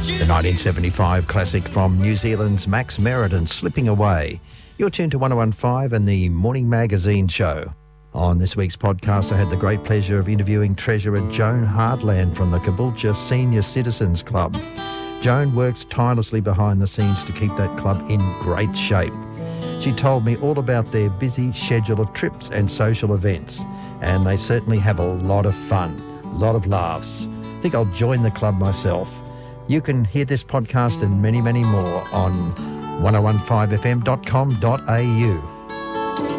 The 1975 classic from New Zealand's Max Meriden, Slipping Away. You're tuned to 101.5 and the Morning Magazine Show. On this week's podcast, I had the great pleasure of interviewing Treasurer Joan Hartland from the Caboolture Senior Citizens Club. Joan works tirelessly behind the scenes to keep that club in great shape. She told me all about their busy schedule of trips and social events, and they certainly have a lot of fun, a lot of laughs. I think I'll join the club myself. You can hear this podcast and many, many more on 1015fm.com.au.